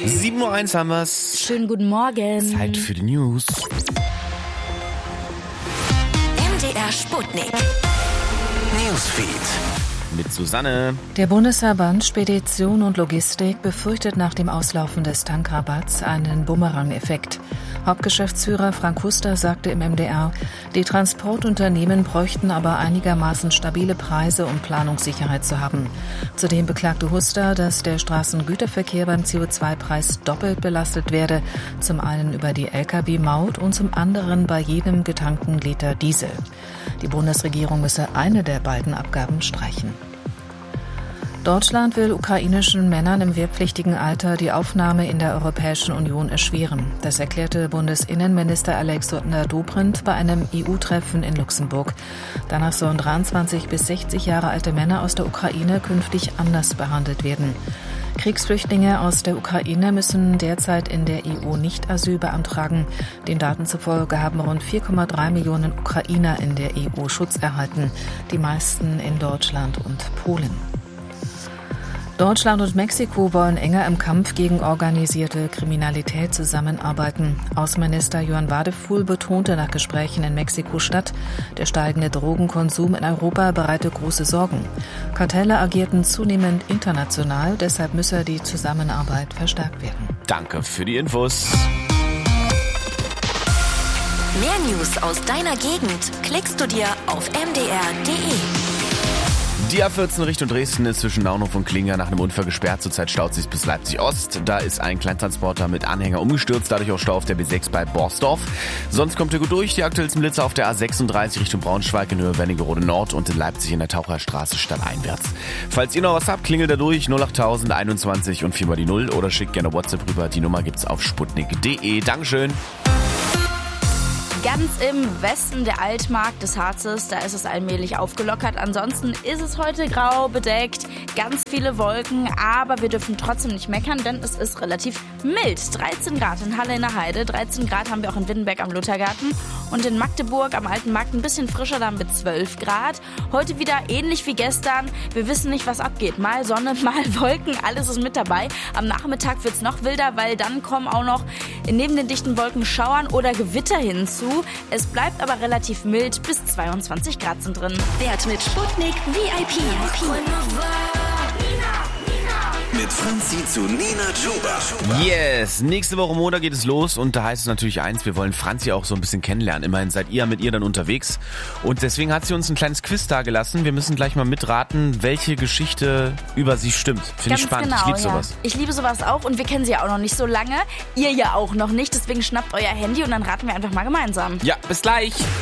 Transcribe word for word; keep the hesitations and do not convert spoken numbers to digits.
sieben Uhr eins haben wir's. Schönen guten Morgen. Zeit für die News. M D R Sputnik. Newsfeed. Mit Susanne. Der Bundesverband Spedition und Logistik befürchtet nach dem Auslaufen des Tankrabatts einen Bumerang-Effekt. Hauptgeschäftsführer Frank Huster sagte im M D R, die Transportunternehmen bräuchten aber einigermaßen stabile Preise, um Planungssicherheit zu haben. Zudem beklagte Huster, dass der Straßengüterverkehr beim C O zwei Preis doppelt belastet werde, zum einen über die L K W-Maut und zum anderen bei jedem getankten Liter Diesel. Die Bundesregierung müsse eine der beiden Abgaben streichen. Deutschland will ukrainischen Männern im wehrpflichtigen Alter die Aufnahme in der Europäischen Union erschweren. Das erklärte Bundesinnenminister Alexander Dobrindt bei einem E U-Treffen in Luxemburg. Danach sollen dreiundzwanzig bis sechzig Jahre alte Männer aus der Ukraine künftig anders behandelt werden. Kriegsflüchtlinge aus der Ukraine müssen derzeit in der E U nicht Asyl beantragen. Den Daten zufolge haben rund vier Komma drei Millionen Ukrainer in der E U Schutz erhalten, die meisten in Deutschland und Polen. Deutschland und Mexiko wollen enger im Kampf gegen organisierte Kriminalität zusammenarbeiten. Außenminister Johann Wadefuhl betonte nach Gesprächen in Mexiko-Stadt, der steigende Drogenkonsum in Europa bereite große Sorgen. Kartelle agierten zunehmend international, deshalb müsse die Zusammenarbeit verstärkt werden. Danke für die Infos. Mehr News aus deiner Gegend klickst du dir auf m d r punkt d e. Die A vierzehn Richtung Dresden ist zwischen Naunhof und Klinger nach einem Unfall gesperrt. Zurzeit staut sich bis Leipzig Ost. Da ist ein Kleintransporter mit Anhänger umgestürzt, dadurch auch Stau auf der B sechs bei Borsdorf. Sonst kommt ihr gut durch. Die aktuellsten Blitze auf der A sechsunddreißig Richtung Braunschweig in Höhe Wernigerode Nord und in Leipzig in der Taucherstraße stadteinwärts. Falls ihr noch was habt, klingelt da durch null acht null null null einundzwanzig und viermal die null oder schickt gerne WhatsApp rüber. Die Nummer gibt's auf sputnik punkt d e. Dankeschön. Ganz im Westen der Altmark des Harzes, da ist es allmählich aufgelockert. Ansonsten ist es heute grau bedeckt, ganz viele Wolken, aber wir dürfen trotzdem nicht meckern, denn es ist relativ mild. dreizehn Grad in Halle in der Heide, dreizehn Grad haben wir auch in Wittenberg am Luthergarten und in Magdeburg am Alten Markt ein bisschen frischer, da haben wir zwölf Grad. Heute wieder ähnlich wie gestern, wir wissen nicht, was abgeht. Mal Sonne, mal Wolken, alles ist mit dabei. Am Nachmittag wird es noch wilder, weil dann kommen auch noch neben den dichten Wolken Schauern oder Gewitter hinzu. Es bleibt aber relativ mild, bis zweiundzwanzig Grad sind drin. Wert mit Sputnik V I P. Mit Franzi zu Nina Chuba. Yes, nächste Woche Montag geht es los und da heißt es natürlich eins, wir wollen Franzi auch so ein bisschen kennenlernen. Immerhin seid ihr mit ihr dann unterwegs und deswegen hat sie uns ein kleines Quiz dagelassen. Wir müssen gleich mal mitraten, welche Geschichte über sie stimmt. Finde ich spannend, genau, ich liebe ja. sowas. Ich liebe sowas auch und wir kennen sie ja auch noch nicht so lange. Ihr ja auch noch nicht, deswegen schnappt euer Handy und dann raten wir einfach mal gemeinsam. Ja, bis gleich.